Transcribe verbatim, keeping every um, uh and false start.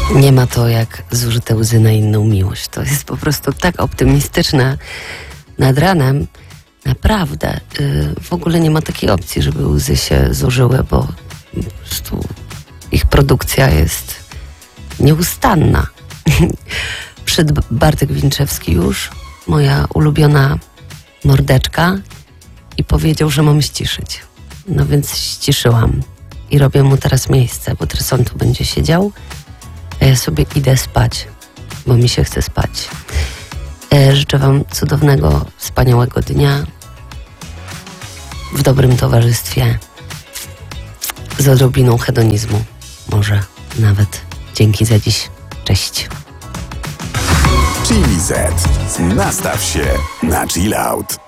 Nie ma to jak zużyte łzy na inną miłość. To jest po prostu tak optymistyczne nad ranem. Naprawdę. Yy, w ogóle nie ma takiej opcji, żeby łzy się zużyły, bo po prostu ich produkcja jest nieustanna. Przed Bartek Winczewski już, moja ulubiona mordeczka, i powiedział, że mam ściszyć. No więc ściszyłam i robię mu teraz miejsce, bo teraz on tu będzie siedział, a ja sobie idę spać, bo mi się chce spać. E, życzę wam cudownego, wspaniałego dnia w dobrym towarzystwie, z odrobiną hedonizmu, może nawet. Dzięki za dziś. Cześć. Chili Z. Nastaw się na chill out.